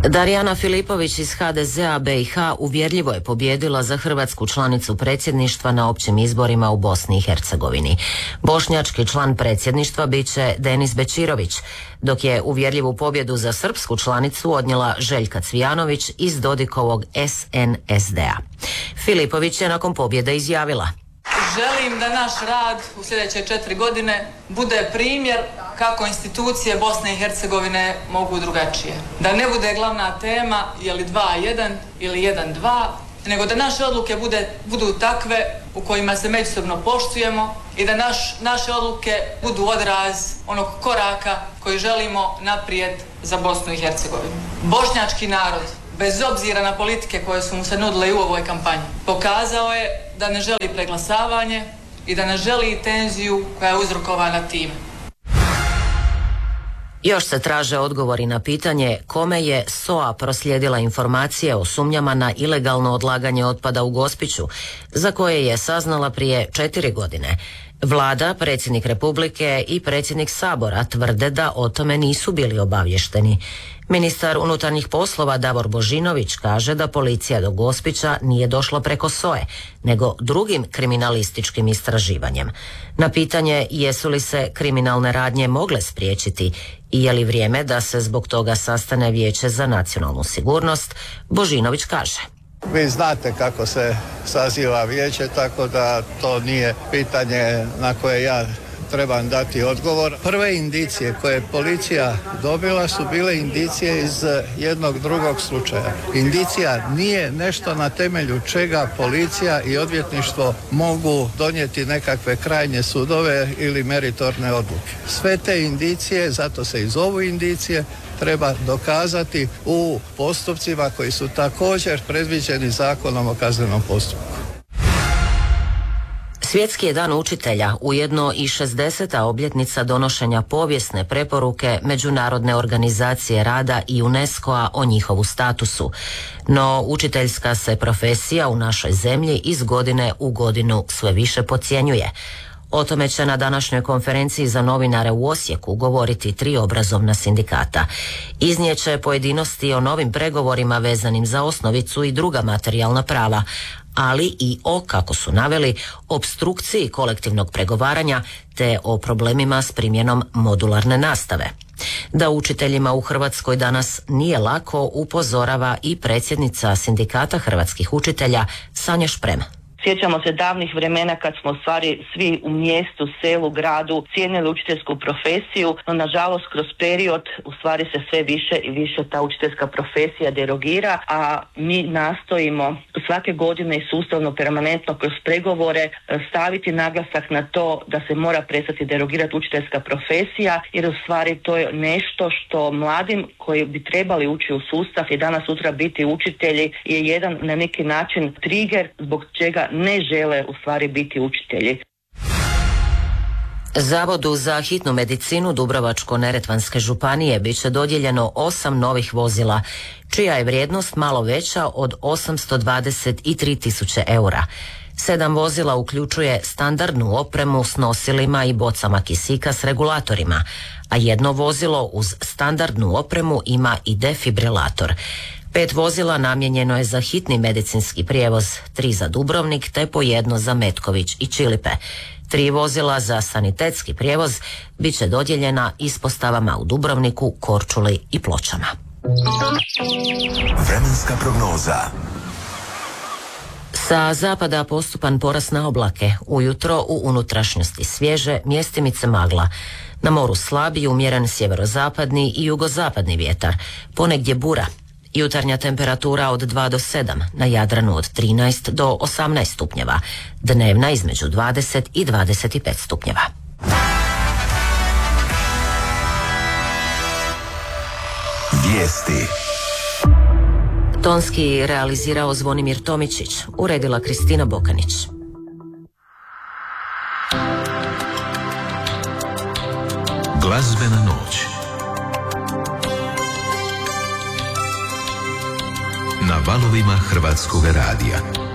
Darijana Filipović iz HDZ-a BiH uvjerljivo je pobijedila za hrvatsku članicu predsjedništva na općim izborima u Bosni i Hercegovini. Bošnjački član predsjedništva bit će Denis Bečirović, dok je uvjerljivu pobjedu za srpsku članicu odnijela Željka Cvijanović iz Dodikovog SNSD-a. Filipović je nakon pobjede izjavila: Želim da naš rad u sljedeće 4 godine bude primjer kako institucije Bosne i Hercegovine mogu drugačije. Da ne bude glavna tema je li 2-1 ili 1-2, nego da naše odluke budu takve u kojima se međusobno poštujemo i da naše odluke budu odraz onog koraka koji želimo naprijed za Bosnu i Hercegovinu. Bošnjački narod, bez obzira na politike koje su mu se nudile i u ovoj kampanji, pokazao je da ne želi preglasavanje i da ne želi tenziju koja je uzrokovana time. Još se traže odgovori na pitanje kome je SOA proslijedila informacije o sumnjama na ilegalno odlaganje otpada u Gospiću, za koje je saznala prije 4 godine. Vlada, predsjednik Republike i predsjednik Sabora tvrde da o tome nisu bili obavješteni. Ministar unutarnjih poslova Davor Božinović kaže da policija do Gospića nije došla preko SOE, nego drugim kriminalističkim istraživanjem. Na pitanje jesu li se kriminalne radnje mogle spriječiti i je li vrijeme da se zbog toga sastane Vijeće za nacionalnu sigurnost, Božinović kaže: Vi znate kako se saziva vijeće, tako da to nije pitanje na koje ja trebam dati odgovor. Prve indicije koje je policija dobila su bile indicije iz jednog drugog slučaja. Indicija nije nešto na temelju čega policija i odvjetništvo mogu donijeti nekakve krajnje sudove ili meritorne odluke. Sve te indicije, zato se i zovu indicije, treba dokazati u postupcima koji su također predviđeni Zakonom o kaznenom postupku. Svjetski je dan učitelja, ujedno i 60. obljetnica donošenja povijesne preporuke Međunarodne organizacije rada i UNESCO-a o njihovu statusu. No, učiteljska se profesija u našoj zemlji iz godine u godinu sve više podcjenjuje. O tome će na današnjoj konferenciji za novinare u Osijeku govoriti 3 obrazovna sindikata. Iznijeće pojedinosti o novim pregovorima vezanim za osnovicu i druga materijalna prava, ali i o, kako su naveli, opstrukciji kolektivnog pregovaranja te o problemima s primjenom modularne nastave. Da učiteljima u Hrvatskoj danas nije lako, upozorava i predsjednica Sindikata hrvatskih učitelja Sanja Šprem. Sjećamo se davnih vremena kad smo u stvari svi u mjestu, selu, gradu cijenili učiteljsku profesiju, no nažalost kroz period u stvari se sve više i više ta učiteljska profesija derogira, a mi nastojimo svake godine i sustavno, permanentno kroz pregovore staviti naglasak na to da se mora prestati derogirati učiteljska profesija, jer u stvari to je nešto što mladim koji bi trebali ući u sustav i danas sutra biti učitelji je jedan na neki način trigger zbog čega ne žele u stvari biti učitelji. Zavodu za hitnu medicinu Dubrovačko-neretvanske županije bit će dodijeljeno 8 novih vozila, čija je vrijednost malo veća od 823.000 eura. 7 vozila uključuje standardnu opremu s nosilima i bocama kisika s regulatorima, a jedno vozilo uz standardnu opremu ima i defibrilator. 5 vozila namijenjeno je za hitni medicinski prijevoz, 3 za Dubrovnik te po 1 za Metković i Čilipe. 3 vozila za sanitetski prijevoz bit će dodijeljena ispostavama u Dubrovniku, Korčuli i Pločama. Vremenska prognoza. Sa zapada postupan porast na oblake, ujutro u unutrašnjosti svježe, mjestimice magla. Na moru slab i umjeren sjeverozapadni i jugozapadni vjetar, ponegdje bura. Jutarnja temperatura od 2 do 7, na Jadranu od 13 do 18 stupnjeva, dnevna između 20 i 25 stupnjeva. Vijesti. Tonski realizirao Zvonimir Tomičić, uredila Kristina Bokanić. Glazbena noć. Na valovima Hrvatskog radija.